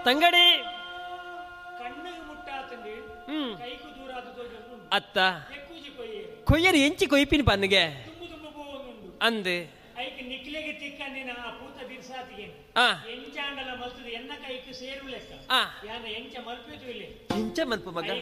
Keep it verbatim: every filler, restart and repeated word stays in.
ತಂಗಡಿ ಕಣ್ಣಿಗೆ ಮುಟ್ಟಾತಂಡಿ ಹ್ಮ್ ಕೈಕು ದೂರ ಅತ್ತ ಕೊಯ್ಯರು ಎಂಚಿ ಕೊಯ್ಪಿನ ಪನ್ನಿಗೆ ಅಂದು ಐಕ್ ನಿಕ್ಲೆಗೆ ತಿಕ್ಕಂದಿನ ಆ ಪೂತ ಬಿರ್ಸಾತಿಗೆ ಎಂಚಾಂಡಲ ಮಲ್ತದ ಎನ್ನ ಕೈಕ್ ಸೇರು ಲೆಕ್ಕ ಯಾನ ಎಂಚ ಮಲ್ಪಿತು ಇಲ್ಲಿ ಎಂಚ ಮಲ್ಪ ಮಗ